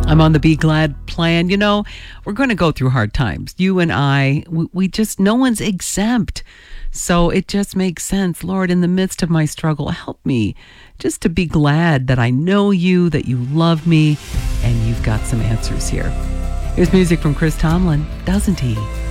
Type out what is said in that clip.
I'm on the Be Glad plan. We're going to go through hard times. You and I, we just, no one's exempt. So it just makes sense. Lord, in the midst of my struggle, help me just to be glad that I know you, that you love me, and you've got some answers here. Here's music from Chris Tomlin, Doesn't He?